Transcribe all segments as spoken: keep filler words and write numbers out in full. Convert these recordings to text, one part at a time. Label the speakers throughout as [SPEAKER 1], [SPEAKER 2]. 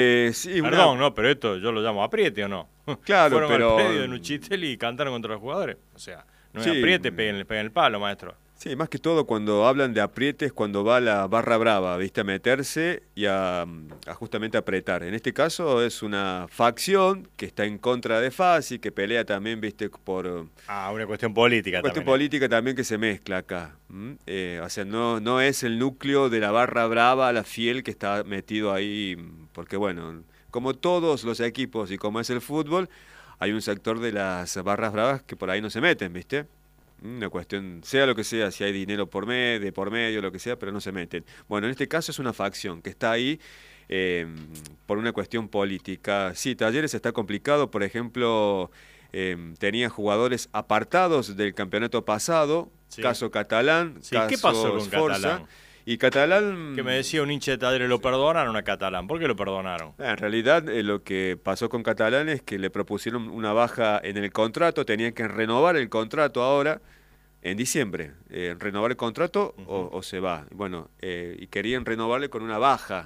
[SPEAKER 1] Eh, sí,
[SPEAKER 2] Perdón,
[SPEAKER 1] una...
[SPEAKER 2] no, pero esto yo lo llamo apriete, ¿o no?
[SPEAKER 1] Claro,
[SPEAKER 2] Fueron
[SPEAKER 1] pero...
[SPEAKER 2] al predio de Nuchitel y cantaron contra los jugadores. O sea, no es
[SPEAKER 1] Sí,
[SPEAKER 2] apriete, peguen, peguen el palo, maestro.
[SPEAKER 1] sí, más que todo cuando hablan de aprietes, cuando va la barra brava, ¿viste? A meterse y a, a justamente apretar. En este caso es una facción que está en contra de Fassi, que pelea también, ¿viste? Por...
[SPEAKER 2] Ah, una cuestión política
[SPEAKER 1] Una cuestión
[SPEAKER 2] también.
[SPEAKER 1] política también que se mezcla acá. ¿m? Eh, o sea, no, no es el núcleo de la barra brava, la fiel, que está metido ahí, porque bueno, como todos los equipos y como es el fútbol, hay un sector de las barras bravas que por ahí no se meten, ¿viste? Una cuestión, sea lo que sea, si hay dinero por medio, de por medio, lo que sea, pero no se meten. Bueno, en este caso es una facción que está ahí eh, por una cuestión política. Sí, Talleres está complicado, por ejemplo, eh, tenía jugadores apartados del campeonato pasado,
[SPEAKER 2] Sí.
[SPEAKER 1] caso Catalán,
[SPEAKER 2] Sí,
[SPEAKER 1] caso
[SPEAKER 2] ¿qué pasó con
[SPEAKER 1] Sforza,
[SPEAKER 2] Catalán?
[SPEAKER 1] y Catalán...
[SPEAKER 2] Que me decía un hincha de Talleres, lo perdonaron a Catalán. ¿Por qué lo perdonaron?
[SPEAKER 1] En realidad, eh, lo que pasó con Catalán es que le propusieron una baja en el contrato, tenían que renovar el contrato ahora, en diciembre, eh, renovar el contrato uh-huh. o, o se va. Bueno, eh, y querían renovarle con una baja.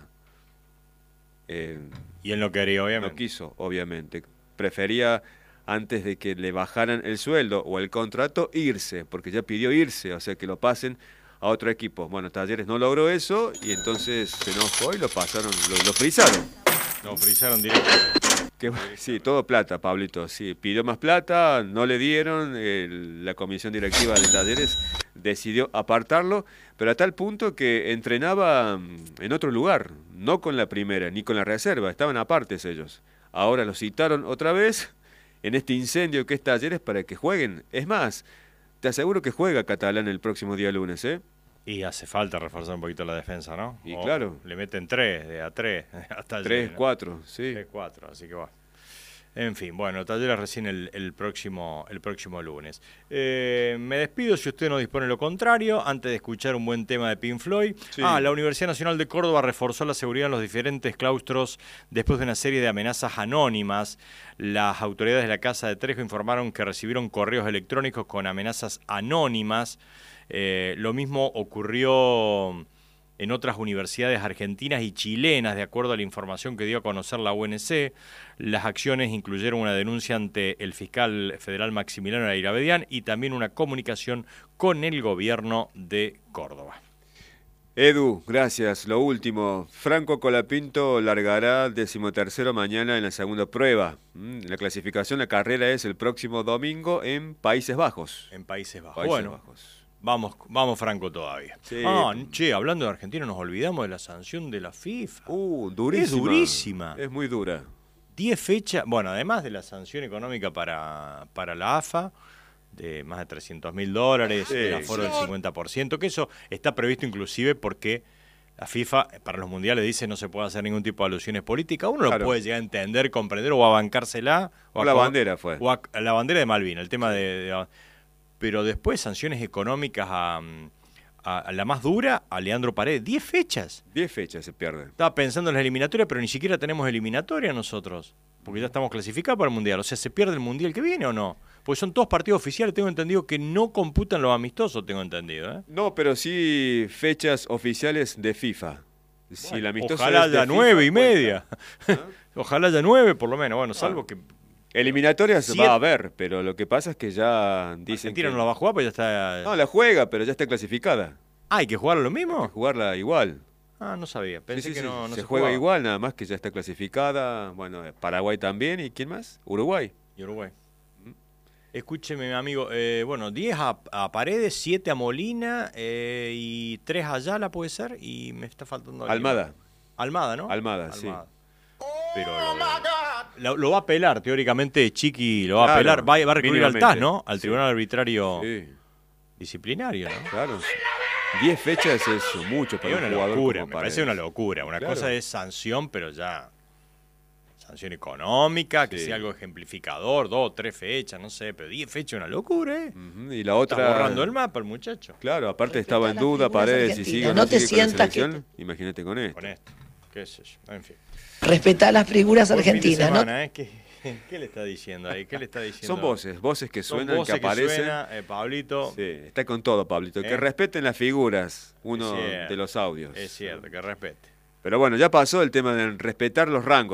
[SPEAKER 1] Eh,
[SPEAKER 2] y él no quería, obviamente.
[SPEAKER 1] No quiso, obviamente. Prefería, antes de que le bajaran el sueldo o el contrato, irse, porque ya pidió irse, o sea, que lo pasen a otro equipo. Bueno, Talleres no logró eso y entonces se enojó y lo pasaron, lo, lo frisaron.
[SPEAKER 2] Lo frisaron directamente.
[SPEAKER 1] Que, sí, todo plata, Pablito. Sí, pidió más plata, no le dieron. El, la comisión directiva de Talleres decidió apartarlo, pero a tal punto que entrenaba en otro lugar, no con la primera ni con la reserva, estaban apartes ellos. Ahora los citaron otra vez en este incendio que es Talleres para que jueguen. Es más, te aseguro que juega Catalán el próximo día lunes, ¿eh?
[SPEAKER 2] Y hace falta reforzar un poquito la defensa, ¿no?
[SPEAKER 1] Y
[SPEAKER 2] o
[SPEAKER 1] claro.
[SPEAKER 2] Le meten tres, de a tres, hasta
[SPEAKER 1] tres, cuatro, sí.
[SPEAKER 2] Tres, cuatro, así que va. En fin, bueno, Talleres recién el, el, próximo, el próximo lunes. Eh, me despido si usted no dispone lo contrario, antes de escuchar un buen tema de Pink Floyd. Sí. Ah, la Universidad Nacional de Córdoba reforzó la seguridad en los diferentes claustros después de una serie de amenazas anónimas. Las autoridades de la Casa de Trejo informaron que recibieron correos electrónicos con amenazas anónimas. Eh, lo mismo ocurrió en otras universidades argentinas y chilenas, de acuerdo a la información que dio a conocer la U N C. Las acciones incluyeron una denuncia ante el fiscal federal Maximiliano Airabedián y también una comunicación con el gobierno de Córdoba.
[SPEAKER 1] Edu, gracias. Lo último, Franco Colapinto largará decimotercero mañana en la segunda prueba. La clasificación, la carrera es el próximo domingo en Países Bajos.
[SPEAKER 2] En Países Bajos.
[SPEAKER 1] Países
[SPEAKER 2] bueno.
[SPEAKER 1] Bajos.
[SPEAKER 2] Vamos, vamos Franco todavía.
[SPEAKER 1] Sí.
[SPEAKER 2] Ah, che, hablando de Argentina nos olvidamos de la sanción de la FIFA.
[SPEAKER 1] Uh, durísima.
[SPEAKER 2] Es durísima.
[SPEAKER 1] Es muy dura.
[SPEAKER 2] Diez fechas, bueno, además de la sanción económica para, para la A F A, de más de trescientos mil dólares, sí, el aforo sí. del cincuenta por ciento, que eso está previsto inclusive porque la FIFA para los mundiales dice no se puede hacer ningún tipo de alusiones políticas. Uno
[SPEAKER 1] claro.
[SPEAKER 2] lo puede llegar a entender, comprender o a bancársela.
[SPEAKER 1] O, o a la bandera fue.
[SPEAKER 2] O a, a la bandera de Malvinas, el tema de... de pero después sanciones económicas a, a, a la más dura, a Leandro Paredes. Diez fechas.
[SPEAKER 1] Diez fechas se pierden.
[SPEAKER 2] Estaba pensando en las eliminatorias, pero ni siquiera tenemos eliminatoria nosotros, porque ya estamos clasificados para el Mundial. O sea, ¿se pierde el Mundial que viene o no? Porque son todos partidos oficiales, tengo entendido que no computan los amistosos, tengo entendido. ¿eh?
[SPEAKER 1] No, pero sí fechas oficiales de FIFA. Si
[SPEAKER 2] bueno,
[SPEAKER 1] el amistoso
[SPEAKER 2] ojalá
[SPEAKER 1] es de
[SPEAKER 2] haya
[SPEAKER 1] FIFA,
[SPEAKER 2] nueve y media.
[SPEAKER 1] ¿Ah?
[SPEAKER 2] Ojalá haya nueve por lo menos, bueno, salvo ah. que...
[SPEAKER 1] Eliminatorias
[SPEAKER 2] Siete.
[SPEAKER 1] va a haber, pero lo que pasa es que ya dicen
[SPEAKER 2] Argentina
[SPEAKER 1] que...
[SPEAKER 2] no la va a jugar, pues ya está...
[SPEAKER 1] No, la juega, pero ya está clasificada.
[SPEAKER 2] Ah, ¿hay que jugarlo lo mismo?
[SPEAKER 1] Hay que jugarla igual.
[SPEAKER 2] Ah, no sabía, pensé
[SPEAKER 1] sí, sí,
[SPEAKER 2] que
[SPEAKER 1] sí.
[SPEAKER 2] no, no
[SPEAKER 1] se,
[SPEAKER 2] se
[SPEAKER 1] juega
[SPEAKER 2] jugaba.
[SPEAKER 1] igual, nada más que ya está clasificada. Bueno, Paraguay también, ¿y quién más? Uruguay.
[SPEAKER 2] Y Uruguay. ¿Mm? Escúcheme, mi amigo, eh, bueno, diez a, a Paredes, siete a Molina eh, y tres a Ayala, puede ser, y me está faltando...
[SPEAKER 1] Almada.
[SPEAKER 2] Almada, ¿no?
[SPEAKER 1] Almada,
[SPEAKER 2] Almada.
[SPEAKER 1] sí.
[SPEAKER 2] Pero lo, lo, lo va a apelar, teóricamente, Chiqui lo va claro, a apelar, va, va a recurrir al T A S, ¿no? Al sí. Tribunal Arbitrario
[SPEAKER 1] sí.
[SPEAKER 2] Disciplinario, ¿no?
[SPEAKER 1] Claro, diez fechas es mucho para
[SPEAKER 2] es
[SPEAKER 1] un
[SPEAKER 2] una
[SPEAKER 1] jugador
[SPEAKER 2] locura,
[SPEAKER 1] como
[SPEAKER 2] me
[SPEAKER 1] Paredes.
[SPEAKER 2] parece una locura. Una
[SPEAKER 1] claro.
[SPEAKER 2] cosa es sanción, pero ya sanción económica, que sí. sea algo ejemplificador, dos o tres fechas, no sé, pero diez fechas es una locura, ¿eh?
[SPEAKER 1] Uh-huh. Y la otra...
[SPEAKER 2] Está borrando el mapa el muchacho.
[SPEAKER 1] Claro, aparte Respecto estaba en duda Paredes y sigue,
[SPEAKER 3] no, no te
[SPEAKER 1] sigue
[SPEAKER 3] sientas
[SPEAKER 1] con la
[SPEAKER 3] que...
[SPEAKER 1] Imagínate con esto.
[SPEAKER 2] Con esto, qué sé yo, en fin.
[SPEAKER 3] Respetá las figuras
[SPEAKER 2] Buen
[SPEAKER 3] argentinas,
[SPEAKER 2] semana,
[SPEAKER 3] ¿no?
[SPEAKER 2] ¿eh? ¿Qué, ¿Qué le está diciendo ahí? ¿Qué le está diciendo?
[SPEAKER 1] Son voces, voces que
[SPEAKER 2] Son
[SPEAKER 1] suenan,
[SPEAKER 2] voces
[SPEAKER 1] que aparecen.
[SPEAKER 2] Que suena, eh, Pablito.
[SPEAKER 1] Sí, está con todo, Pablito. ¿Eh? Que respeten las figuras, uno de los audios.
[SPEAKER 2] Es cierto, que respete.
[SPEAKER 1] Pero bueno, ya pasó el tema de respetar los rangos.